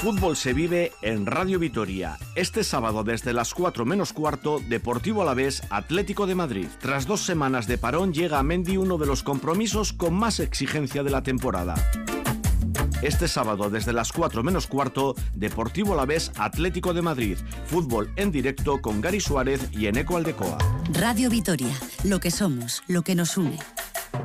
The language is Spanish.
Fútbol se vive en Radio Vitoria. Este sábado desde las 4 menos cuarto, Deportivo Alavés, Atlético de Madrid. Tras 2 semanas de parón llega a Mendy uno de los compromisos con más exigencia de la temporada. Este sábado desde las 4 menos cuarto, Deportivo Alavés, Atlético de Madrid. Fútbol en directo con Gary Suárez y Eneco Aldecoa. Radio Vitoria, lo que somos, lo que nos une.